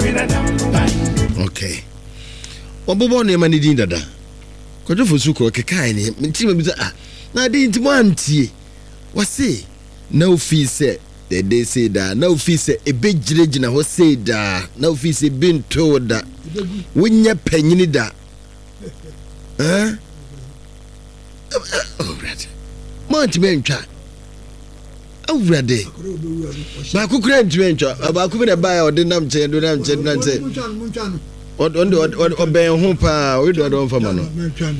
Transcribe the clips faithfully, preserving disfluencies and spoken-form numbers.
Okay. Obobo ne mani din dada. Kojo fosu ko kekai ne. Ntima bi ah. Na di ntimo antie. Wase na ofi se de de say da na ofi se ebegirejina ho say da na ofi se binto da. Wonya panyini da. Eh? Oh, right. Monty Mentwa. Oh, ready. Ma kukura ntwe ntwa. Aba ku be na buy or dinam che do nam che do say. On on on ben ho pa we do don fama no.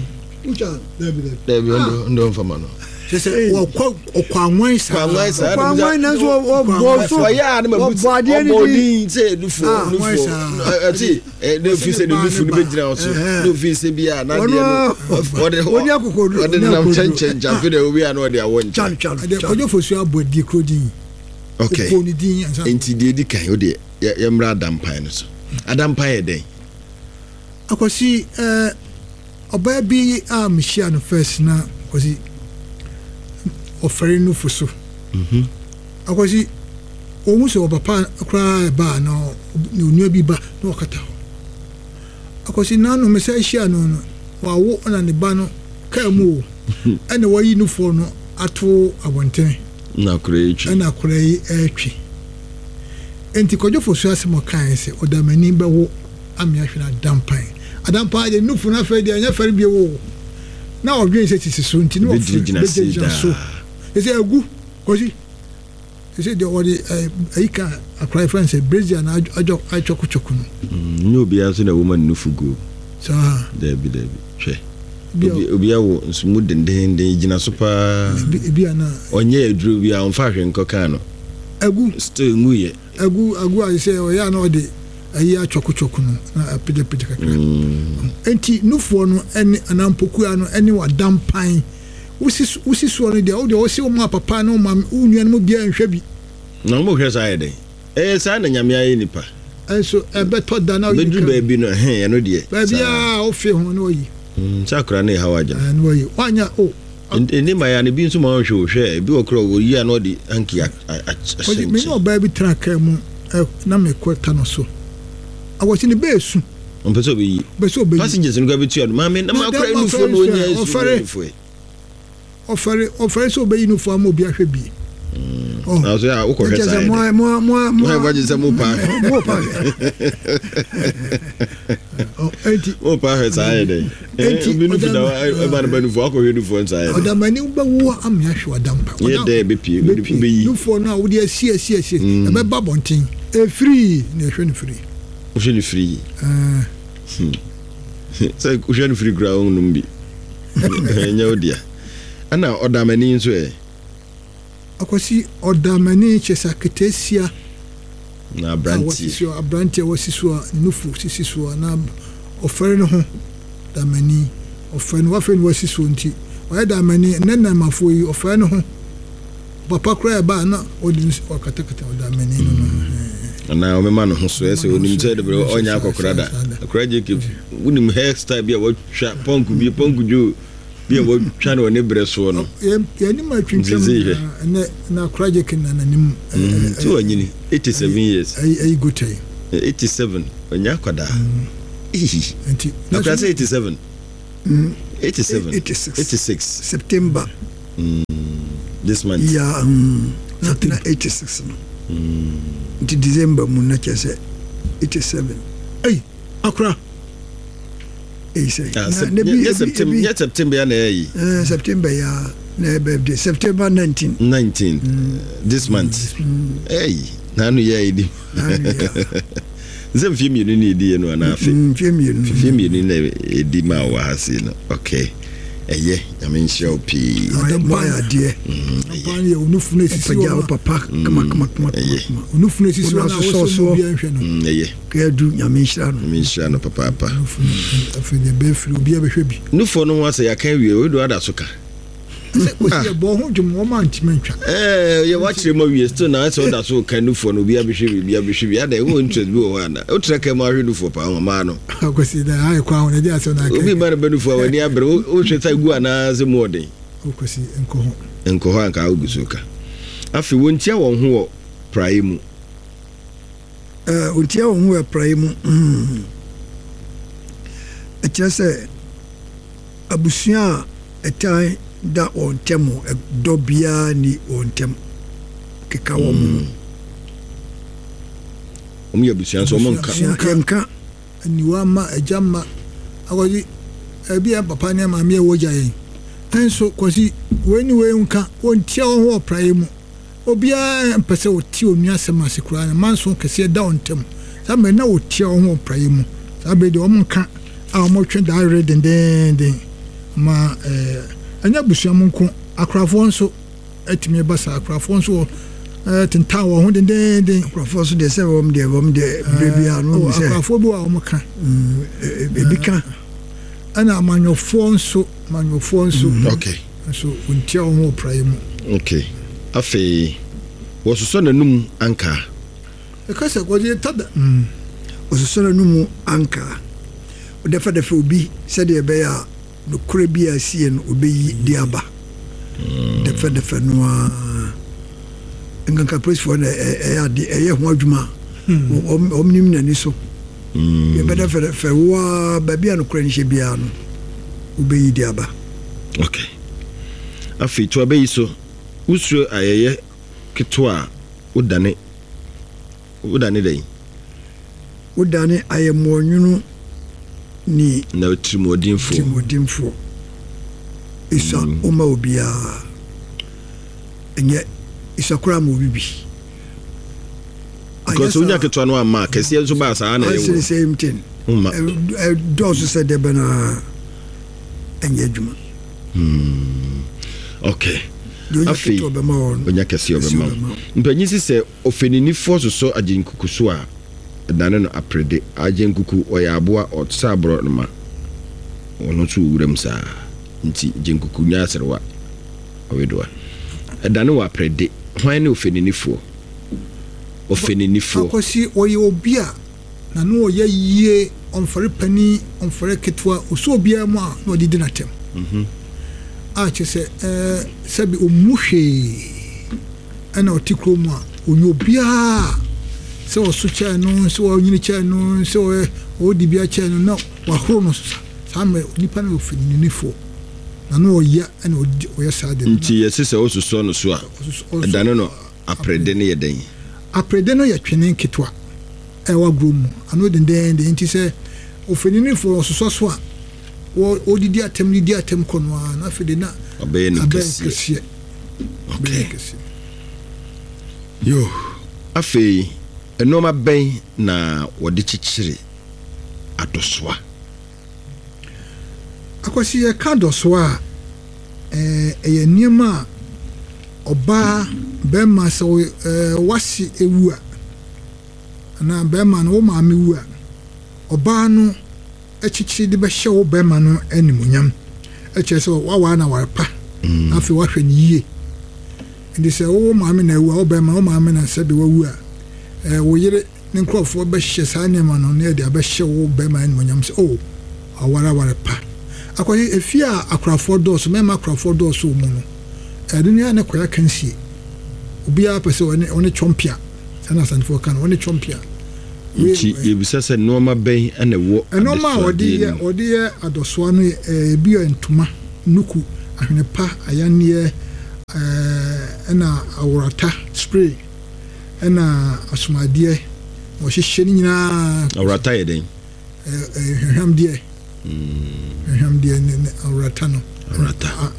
There be on don fama no. Say wo okwanwan sa. Okwanwan sa. Okwanwan na so wo so. Ya na mabuti. Body say dufu dufu. Ati eh no fi say dufu no be gira so. No fi say bia na de no. Oni akokodu. Ode nam chenchen jampe de we ya no de awon. Chan chan. Ojo fosu abodi krodi. Okay. Enti de di kan o de ya mra adampan no so. Adampan e den. Akosi eh oba bi am share no first na kosi offering no fuso. Mhm. Akosi o mu se papa akra ba no ni bi ba no kata ho. Akosi na no me say share no no wa wo na ne ba no ka mu ene wa yi no fo no ato abonten na kure na kure yi etwi. Enti kojo fuso asemo kan se odamani be wo amia hwena dampan. Adampan de nufu na fe de anya fere bi wo. Na odwen se tisi so nti no ofigina so. Ese agu kozi. Ese de odi aika akrai France Brazil na ajo achoku choku no. Mm no bia so na woman nufu go. So there be there be. Hwe. Obi awo nsumu denden den gina so pa. Bia na onye edru bia on fa hwe nkoka no. Agu still nguye. Agu agu I say o ya na odi ayi achoku choku no na apede pede kakra. Enti nufu no ene anampoku ano ene wadampan. Usi usi so no de o de o se o ma papa no ma unua no bia nhwa bi na mo hwe sa yede eh sa na nyame ayi nipa enso e beto da na be du ba bi no he no de ba bia o fe ho no yi mm sakura na hawaja no yi wanya o eni ma ya ne bi nso ma hwe hwe bi okro wo yi na odi anki a ko me no ba bi traka mu na me kweta no so awoti ne be su on peso bi peso bi passengers no ga bi tu ma me na ma kra nu fo no nya su offer offer so be uniform mo bi ahwe bi oh na so ya uko hwesa mo mo mo mo ba je se mo pa mo pa oh enti mo pa hwesa ide enti bi nu fida e ba na ba nu fo akọ hwe nu fo nsa ide odamani ba wo am ya hwe odampa ye de be pie be yi nu fo na wo de asi asi asi e be ba bontin e free na hwe nu free o hwe nu free ah sai o hwe nu free ground no mbi enya odia ana odamani nso e akosi odamani chesa ketesia na branti wasisio abranti wasisio nufu sisisio na ofere no ho damani ofere no afere wasisio nti wa damani nana mafo yi ofere no ho papa kra ba na odi okatakata odamani no na o mema no ho so ese onim te de onya akokora da akora je ke unim hairstyle bia wa twa ponku bi ponku jo bia wo twa no ne breso no ye ni ma twintwam na na project na nanim so anyini eighty-seven years ai ai gotai eighty-seven onya kwada enti na class eighty-seven eighty-seven eighty-six eighty-six September this month yeah not na eighty-six no enti December mun na chese eighty-seven ai akra eh say na bi September ya September ya na yi eh September ya na birthday September nineteenth nineteenth this month hey na no ya idi zem fi mi ni di no na afi fi mi ni fi mi ni na edi ma wa hasi no okay eye ya men show pi adampa ya die adampa ya onufu na sisi wa papa kama kama kama onufu na sisi wa so so mm eye ka du ya men shira no men shira no papa papa afi de be firi obi abehwe bi nufo no wasa ya kan wie we do ada soka se ko se bo ho dwom ma ntimentwa eh ye wa kire ma wie still na se oda so kan nufo no obi abehwe bi abehwe bi ada e wo interest bi wo ana o tre ka ma hwe nufo pa ma no ko si da ai kwa ho na dia so na ka obi ma na nufo wa ni abre o hwe sa gu ana se mo den ko si enko ho enko ho anka ogusoka afi won tia won ho wo prae mu eh ontia wo ho aprai mu e kyerɛ sɛ abusua etan da on temo do bia ni on tem keka wo mu omu ya abusua so omu nka nka aniwa ma ajama agoji ebia papa ne ma me woja yen enso kwasi weni we nka ontia wo ho prae mu obia mpese oti onua sema sekura na manso kese da on tem sa me na otia wo ho prae mu sa be de omu nka a omu twe da reden den den ma eh anya busuamu nko akrafo nso etime basa akrafo nso eh tenta wo ho den den den akrafo nso de se wo m de wo m de bebia no mi se akrafo bi wa wo ka ebika ana amanyofo nso amanyofo nso okay so untia wo ho prae mu okay afi wo so nanum anka e ka se godi tada wo so nanum anka o defa defa obi se de be ya no kure bi asie no obeyi diaba defa defa no a nganka press for e ya de e ho adwuma omnim na ni so ye beda fe fe wa ba bia no kure nhye bia no obeyi diaba okay afi to abeyi so usuro ayeye ketwa udane udane dai udane ayemonyunu ni na otimodinfo otimodinfo isa mm. Oma obia enye isa kura mo bibi because unya ketwa no ama kese enso ba sa na yewo the same thing uma e dozo se de bana enye djuma hmm okay afi onya kese obema mpanyi sise ofenini force so agenkuku so a dane no aprede agenkuku oyaboa otsabro no ma ono so wuram sa nti genkuku nya aserwa owedoa dane wa aprede hwan ne ofenini fo ofenini fo akosi oye obia na no oye yie onfare pani onfare ketwa oso obia mu a no didi natem mhm a chese eh sabi omuhwe ana otikro mu a onyo obia se o sucha no se o nyini cha no se o o dibia cha no na wa horo no sa samre nipa na ofenini fo na no oya ana oya sade nti yesi se o suso no so a dane no aprede ne yeden aprede no ya twene ketwa e wa gromu ano den den den nti se ofenini fo suso so a wo odidi atem ni di atem kono a na fede na abaye no kase okay yo afei enoma ben na wode chichire adosoa akwasi e ka dosoa eh eye niema oba bema so eh wasi ewu a na bema no wo maame wu a oba no echichiri de be hye wo bema no animunyam eche so wa wa na warpa afi wa hwe ni yie ndi se wo maame na ewu a wo bema wo maame na se be wawu a eh wo yire ne nkrofo be hye sa nema no ne de be hye wo bema animunyam se oh awara warpa akoyi efia akrafo doso mema akrafo doso mu no edenia ne koya kansie obia pese one one chompia sana sanfo kan one chompia nti yebisa se noma ben ana wo enoma odi odi adosoa no e bi entuma nuku ahwenepa ayane eh na awrata spray na asumade wo hyehyɛ ni nyina awrata yeden eh hwam die mm hwam die ne awrata no awrata